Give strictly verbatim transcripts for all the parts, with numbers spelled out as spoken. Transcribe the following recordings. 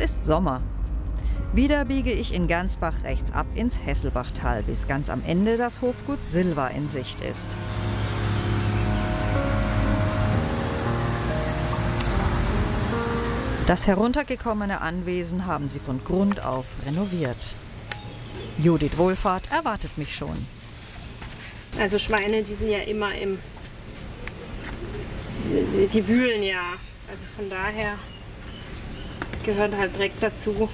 ist Sommer. Wieder biege ich in Gansbach rechts ab ins Hesselbachtal, bis ganz am Ende das Hofgut Silva in Sicht ist. Das heruntergekommene Anwesen haben sie von Grund auf renoviert. Judith Wohlfahrt erwartet mich schon. Also Schweine, die sind ja immer im... Die, die wühlen ja. Also von daher gehört halt Dreck dazu. So.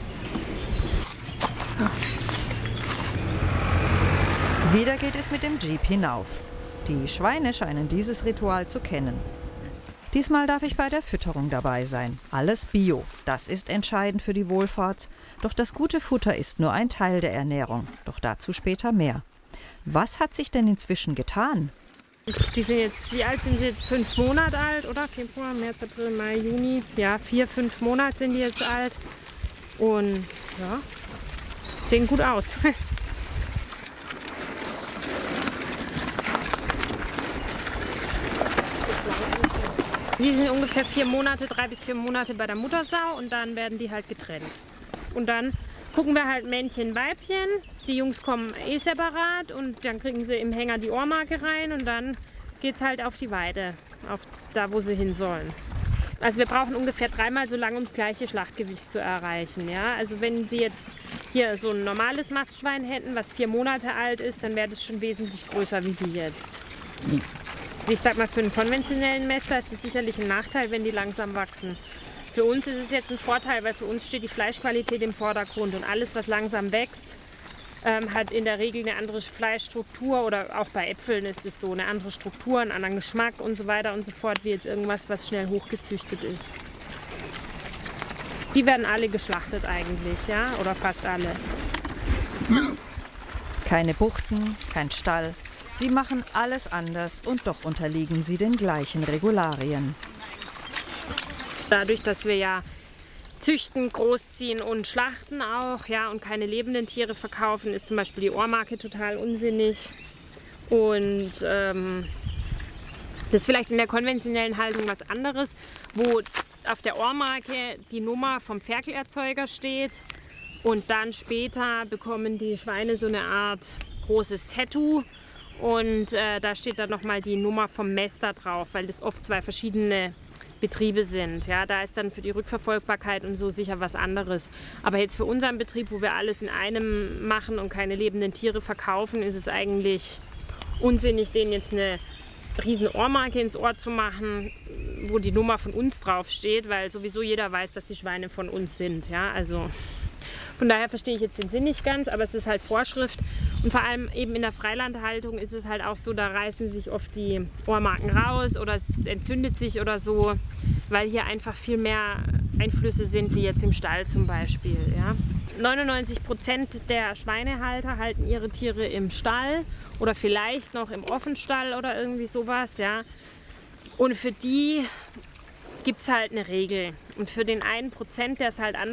Wieder geht es mit dem Jeep hinauf. Die Schweine scheinen dieses Ritual zu kennen. Diesmal darf ich bei der Fütterung dabei sein. Alles Bio, das ist entscheidend für die Wohlfahrt. Doch das gute Futter ist nur ein Teil der Ernährung. Doch dazu später mehr. Was hat sich denn inzwischen getan? Die sind jetzt, wie alt sind sie jetzt? Fünf Monate alt, oder? Februar, März, April, Mai, Juni. Ja, vier, fünf Monate sind die jetzt alt. Und ja, sehen gut aus. Die sind ungefähr vier Monate, drei bis vier Monate bei der Muttersau und dann werden die halt getrennt. Und dann gucken wir halt Männchen, Weibchen. Die Jungs kommen eh separat und dann kriegen sie im Hänger die Ohrmarke rein und dann geht's halt auf die Weide, auf da, wo sie hin sollen. Also wir brauchen ungefähr dreimal so lange, um das gleiche Schlachtgewicht zu erreichen. Ja? Also wenn Sie jetzt hier so ein normales Mastschwein hätten, was vier Monate alt ist, dann wäre das schon wesentlich größer wie die jetzt. Ich sag mal, für einen konventionellen Mäster ist das sicherlich ein Nachteil, wenn die langsam wachsen. Für uns ist es jetzt ein Vorteil, weil für uns steht die Fleischqualität im Vordergrund und alles, was langsam wächst, ähm, hat in der Regel eine andere Fleischstruktur oder auch bei Äpfeln ist es so, eine andere Struktur, einen anderen Geschmack und so weiter und so fort, wie jetzt irgendwas, was schnell hochgezüchtet ist. Die werden alle geschlachtet eigentlich, ja, oder fast alle. Keine Buchten, kein Stall. Sie machen alles anders und doch unterliegen sie den gleichen Regularien. Dadurch, dass wir ja züchten, großziehen und schlachten auch, ja, und keine lebenden Tiere verkaufen, ist zum Beispiel die Ohrmarke total unsinnig. Und ähm, das ist vielleicht in der konventionellen Haltung was anderes, wo auf der Ohrmarke die Nummer vom Ferkelerzeuger steht und dann später bekommen die Schweine so eine Art großes Tattoo. Und äh, da steht dann nochmal die Nummer vom Mäster drauf, weil das oft zwei verschiedene Betriebe sind. Ja, da ist dann für die Rückverfolgbarkeit und so sicher was anderes. Aber jetzt für unseren Betrieb, wo wir alles in einem machen und keine lebenden Tiere verkaufen, ist es eigentlich unsinnig, denen jetzt eine riesen Ohrmarke ins Ohr zu machen, wo die Nummer von uns draufsteht, weil sowieso jeder weiß, dass die Schweine von uns sind. Ja, also von daher verstehe ich jetzt den Sinn nicht ganz, aber es ist halt Vorschrift. Und vor allem eben in der Freilandhaltung ist es halt auch so, da reißen sich oft die Ohrmarken raus oder es entzündet sich oder so, weil hier einfach viel mehr Einflüsse sind, wie jetzt im Stall zum Beispiel. Ja. neunundneunzig Prozent der Schweinehalter halten ihre Tiere im Stall oder vielleicht noch im Offenstall oder irgendwie sowas. Ja. Und für die gibt es halt eine Regel. Und für den einen Prozent, der es halt anders